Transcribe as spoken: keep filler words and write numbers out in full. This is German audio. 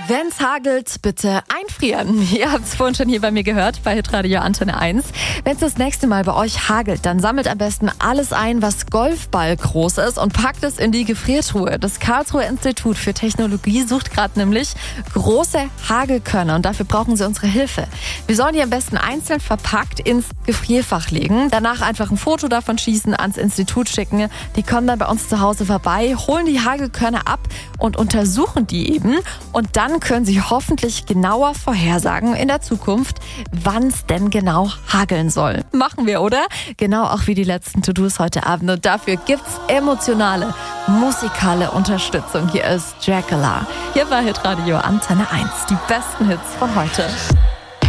Wenn's hagelt, bitte einfrieren. Ihr habt es vorhin schon hier bei mir gehört, bei Hitradio Antenne eins. Wenn es das nächste Mal bei euch hagelt, dann sammelt am besten alles ein, was Golfball groß ist und packt es in die Gefriertruhe. Das Karlsruher Institut für Technologie sucht gerade nämlich große Hagelkörner und dafür brauchen sie unsere Hilfe. Wir sollen die am besten einzeln verpackt ins Gefrierfach legen, danach einfach ein Foto davon schießen, ans Institut schicken. Die kommen dann bei uns zu Hause vorbei, holen die Hagelkörner ab und untersuchen die eben. Und dann können sie hoffentlich genauer vorhersagen in der Zukunft, wann es denn genau hageln soll. Machen wir, oder? Genau auch wie die letzten To-Dos heute Abend. Und dafür gibt's emotionale, musikale Unterstützung. Hier ist Dracula. Hier war Hitradio Antenne eins. Die besten Hits von heute.